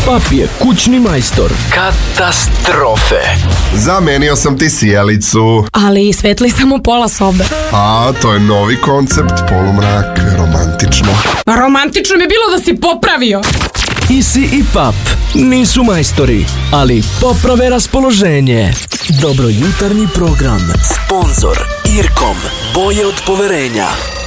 Pap je kućni majstor. Katastrofe. Zamenio sam ti sijalicu. Ali svetli samo pola sobe. A, to je novi koncept, polumrak, romantično. Romantično mi bilo da si popravio. Isi i Pap nisu majstori, ali poprave raspoloženje. Dobro jutarnji program. Sponzor Irkom. Boje od poverenja.